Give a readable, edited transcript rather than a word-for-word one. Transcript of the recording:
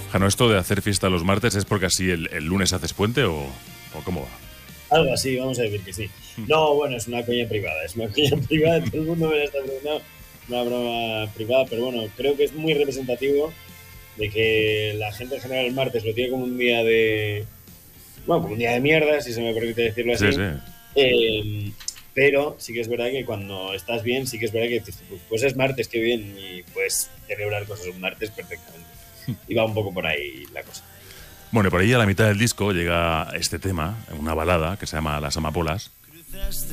Jano, ¿esto de hacer fiesta los martes es porque así el lunes haces puente o cómo va? Algo así, vamos a decir que sí. No, bueno, es una coña privada, todo el mundo me la está preguntando, una broma privada, pero bueno, creo que es muy representativo de que la gente en general el martes lo tiene como un día de... Bueno, como un día de mierda, si se me permite decirlo Sí, así. sí. Pero sí que es verdad que cuando estás bien, sí que es verdad que dices, pues es martes, qué bien, y puedes celebrar cosas un martes perfectamente. Y va un poco por ahí la cosa. Bueno, y por ahí a la mitad del disco llega este tema, una balada que se llama Las Amapolas.